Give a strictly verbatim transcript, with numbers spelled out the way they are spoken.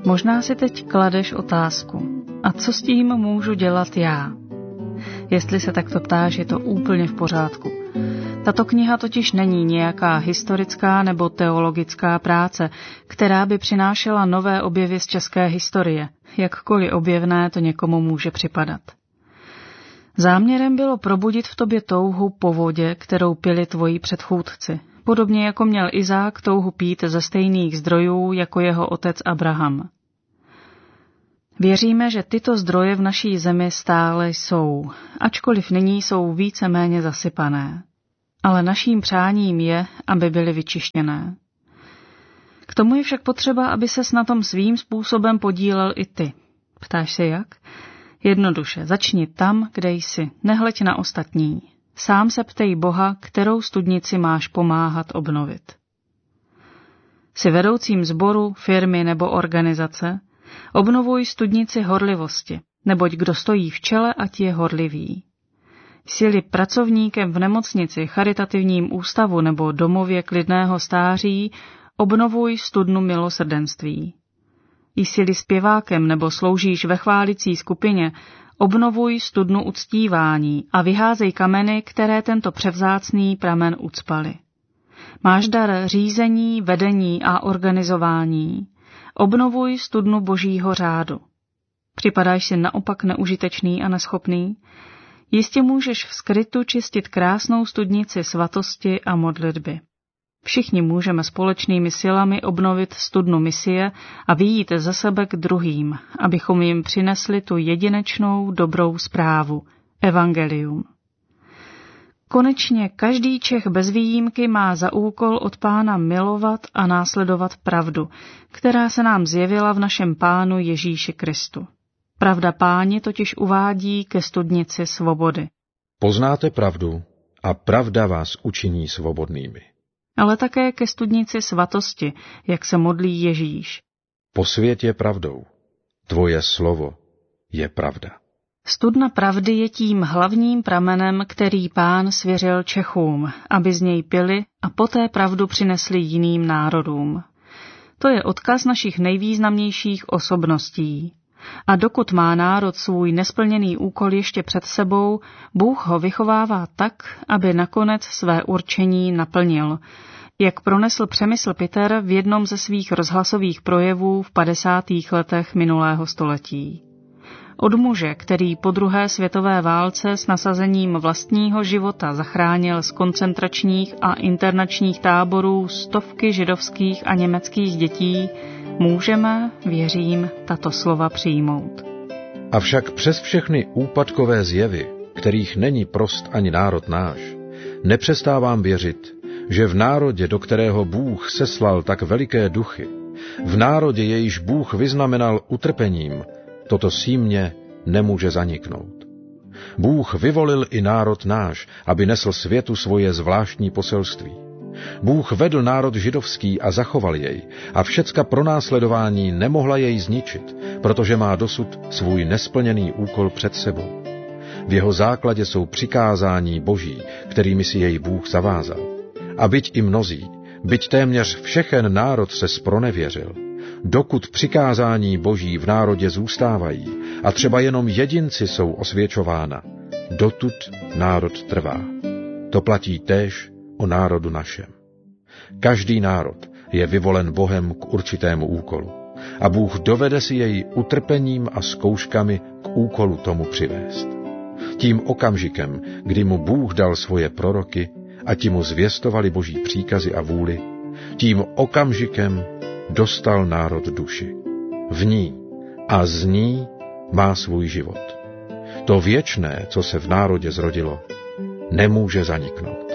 Možná si teď kladeš otázku, a co s tím můžu dělat já? Jestli se takto ptáš, je to úplně v pořádku. Tato kniha totiž není nějaká historická nebo teologická práce, která by přinášela nové objevy z české historie, jakkoliv objevné to někomu může připadat. Záměrem bylo probudit v tobě touhu po vodě, kterou pili tvoji předchůdci, podobně jako měl Izák touhu pít ze stejných zdrojů jako jeho otec Abraham. Věříme, že tyto zdroje v naší zemi stále jsou, ačkoliv nyní jsou více-méně zasypané. Ale naším přáním je, aby byly vyčištěné. K tomu je však potřeba, aby ses na tom svým způsobem podílel i ty. Ptáš se jak? Jednoduše, začni tam, kde jsi, nehleď na ostatní. Sám se ptej Boha, kterou studnici máš pomáhat obnovit. Jsi vedoucím sboru, firmy nebo organizace? Obnovuj studnici horlivosti, neboť kdo stojí v čele, ať je horlivý. Jsi-li pracovníkem v nemocnici, charitativním ústavu nebo domově klidného stáří, obnovuj studnu milosrdenství. Jsi-li zpěvákem nebo sloužíš ve chválicí skupině, obnovuj studnu uctívání a vyházej kameny, které tento převzácný pramen ucpaly. Máš dar řízení, vedení a organizování. Obnovuj studnu božího řádu. Připadáš si naopak neužitečný a neschopný? Jistě můžeš v skrytu čistit krásnou studnici svatosti a modlitby. Všichni můžeme společnými silami obnovit studnu misie a vyjít ze sebe k druhým, abychom jim přinesli tu jedinečnou dobrou zprávu, evangelium. Konečně každý Čech bez výjimky má za úkol od Pána milovat a následovat pravdu, která se nám zjevila v našem Pánu Ježíši Kristu. Pravda Páni totiž uvádí ke studnici svobody. Poznáte pravdu a pravda vás učiní svobodnými. Ale také ke studnici svatosti, jak se modlí Ježíš. Posvěť je pravdou. Tvoje slovo je pravda. Studna pravdy je tím hlavním pramenem, který Pán svěřil Čechům, aby z něj pili a poté pravdu přinesli jiným národům. To je odkaz našich nejvýznamnějších osobností. A dokud má národ svůj nesplněný úkol ještě před sebou, Bůh ho vychovává tak, aby nakonec své určení naplnil, jak pronesl Přemysl Piter v jednom ze svých rozhlasových projevů v padesátých letech minulého století. Od muže, který po druhé světové válce s nasazením vlastního života zachránil z koncentračních a internačních táborů stovky židovských a německých dětí, můžeme, věřím, tato slova přijmout. Avšak přes všechny úpadkové zjevy, kterých není prost ani národ náš, nepřestávám věřit, že v národě, do kterého Bůh seslal tak veliké duchy, v národě, jejíž Bůh vyznamenal utrpením, toto símě nemůže zaniknout. Bůh vyvolil i národ náš, aby nesl světu svoje zvláštní poselství. Bůh vedl národ židovský a zachoval jej, a všecka pronásledování nemohla jej zničit, protože má dosud svůj nesplněný úkol před sebou. V jeho základě jsou přikázání Boží, kterými si jej Bůh zavázal. A byť i mnozí, byť téměř všechen národ se zpronevěřil, dokud přikázání Boží v národě zůstávají a třeba jenom jedinci jsou osvědčována, dotud národ trvá. To platí též o národu našem. Každý národ je vyvolen Bohem k určitému úkolu a Bůh dovede si jej utrpením a zkouškami k úkolu tomu přivést. Tím okamžikem, kdy mu Bůh dal svoje proroky a ti mu zvěstovali Boží příkazy a vůli, tím okamžikem dostal národ duši. V ní a z ní má svůj život. To věčné, co se v národě zrodilo, nemůže zaniknout.